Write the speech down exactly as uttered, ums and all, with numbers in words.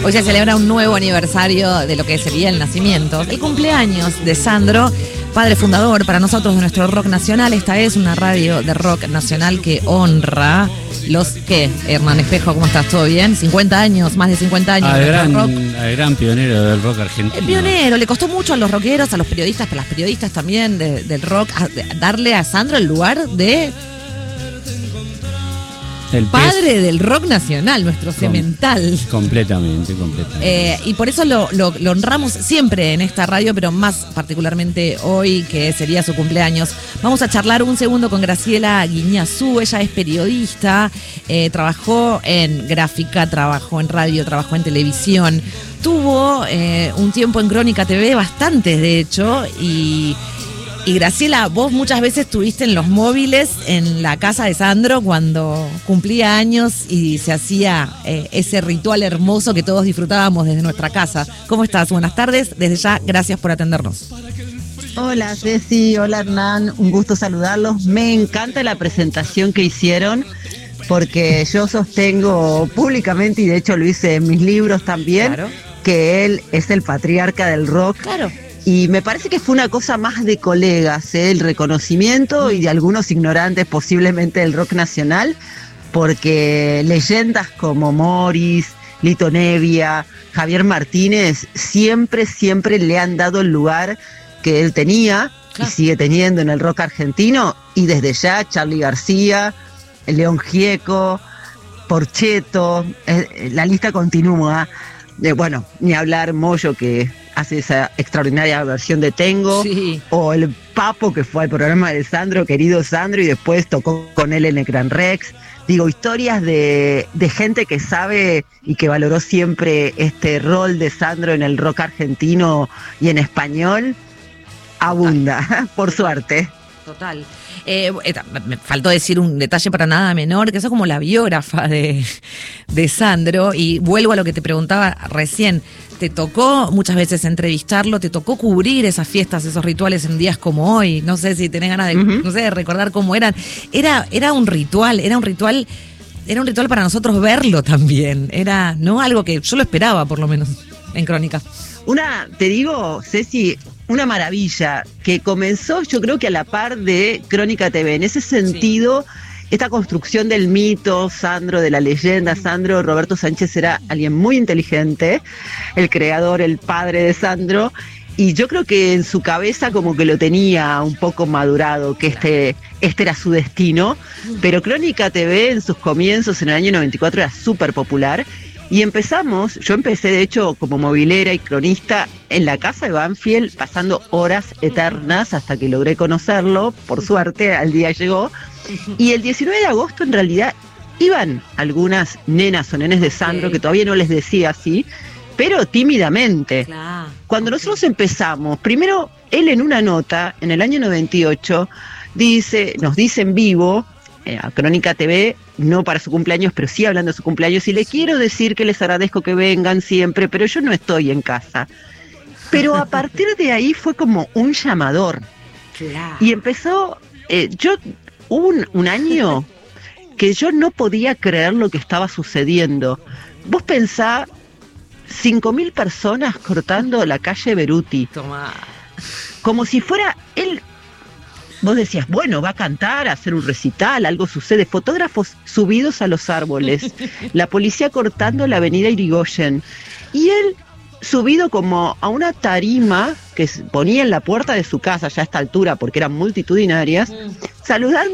Hoy se celebra un nuevo aniversario de lo que sería el nacimiento, el cumpleaños de Sandro, padre fundador para nosotros de nuestro rock nacional. Esta es una radio de rock nacional que honra los que, Hernán Espejo, ¿cómo estás? ¿Todo bien? cincuenta años, más de cincuenta años al de gran, rock. al gran pionero del rock argentino. El pionero, le costó mucho a los rockeros, a los periodistas, a las periodistas también de, del rock, a, de, darle a Sandro el lugar de el padre pez, del rock nacional, nuestro com, cemental. Completamente, completamente. Eh, y por eso lo, lo, lo honramos siempre en esta radio, pero más particularmente hoy, que sería su cumpleaños. Vamos a charlar un segundo con Graciela Guiñazú. Ella es periodista, eh, trabajó en gráfica, trabajó en radio, trabajó en televisión. Tuvo eh, un tiempo en Crónica T V, bastantes de hecho, y... Y Graciela, vos muchas veces estuviste en los móviles en la casa de Sandro cuando cumplía años y se hacía eh, ese ritual hermoso que todos disfrutábamos desde nuestra casa. ¿Cómo estás? Buenas tardes. Desde ya, gracias por atendernos. Hola Ceci, hola Hernán, un gusto saludarlos. Me encanta la presentación que hicieron porque yo sostengo públicamente, y de hecho lo hice en mis libros también, claro, que él es el patriarca del rock. Claro. Y me parece que fue una cosa más de colegas, ¿eh? El reconocimiento y de algunos ignorantes posiblemente del rock nacional, porque leyendas como Morris, Lito Nevia, Javier Martínez, siempre, siempre le han dado el lugar que él tenía, claro, y sigue teniendo en el rock argentino, y desde ya Charly García, León Gieco, Porchetto, eh, la lista continúa. Eh, bueno, ni hablar Moyo, que hace esa extraordinaria versión de Tengo, sí, o el Papo, que fue al programa de Sandro, querido Sandro, y después tocó con él en el Gran Rex. Digo, historias de, de gente que sabe y que valoró siempre este rol de Sandro en el rock argentino y en español, abunda, por suerte. Total. Eh, me faltó decir un detalle para nada menor, que sos como la biógrafa de, de Sandro, y vuelvo a lo que te preguntaba recién. Te tocó muchas veces entrevistarlo, te tocó cubrir esas fiestas, esos rituales en días como hoy. No sé si tenés ganas de, uh-huh. no sé, de recordar cómo eran. Era, era un ritual, era un ritual, era un ritual para nosotros verlo también. Era, ¿no? Algo que yo lo esperaba, por lo menos, en Crónica. Una, te digo, Ceci, una maravilla que comenzó, yo creo que a la par de Crónica T V. En ese sentido, sí, esta construcción del mito, Sandro, de la leyenda, Sandro, Roberto Sánchez era alguien muy inteligente, el creador, el padre de Sandro, y yo creo que en su cabeza como que lo tenía un poco madurado, que este, este era su destino, pero Crónica T V en sus comienzos, en el año noventa y cuatro, era súper popular. Y empezamos, yo empecé de hecho como movilera y cronista en la casa de Banfield, pasando horas eternas hasta que logré conocerlo, por suerte al día llegó, y el diecinueve de agosto en realidad iban algunas nenas o nenes de Sandro, sí, que todavía no les decía así, pero tímidamente. Claro. Cuando nosotros empezamos, primero él en una nota, en el año noventa y ocho, dice, nos dice en vivo, a Crónica T V, no para su cumpleaños, pero sí hablando de su cumpleaños, y le quiero decir que les agradezco que vengan siempre, pero yo no estoy en casa. Pero a partir de ahí fue como un llamador. Claro. Y empezó, eh, yo, hubo un, un año que yo no podía creer lo que estaba sucediendo. Vos pensá, cinco mil personas cortando la calle Beruti. Tomá. Como si fuera él. Vos decías, bueno, va a cantar, a hacer un recital, algo sucede. Fotógrafos subidos a los árboles, la policía cortando la avenida Irigoyen, y él subido como a una tarima que ponía en la puerta de su casa, ya a esta altura, porque eran multitudinarias, saludando